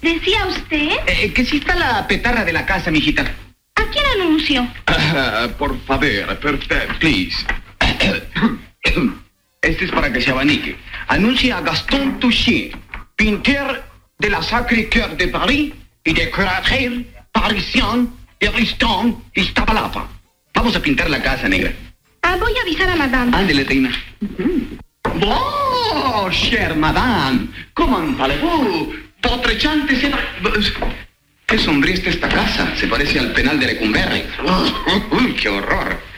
¿Decía usted? Que si está la petarra de la casa, mijita. ¿A quién anuncio? Por favor, please. Este es para que se abanique. Anuncia a Gaston Touchet, pintor de la Sacré-Cœur de París y decorateur parisien de Riston y Iztapalapa. Vamos a pintar la casa, negra. Voy a avisar a madame. Ándele, reina. Oh, cher madame. ¿Cómo parlez-vous? Votre chante c'est... Qué sombría está esta casa. Se parece al penal de Lecumberri. ¡Qué horror!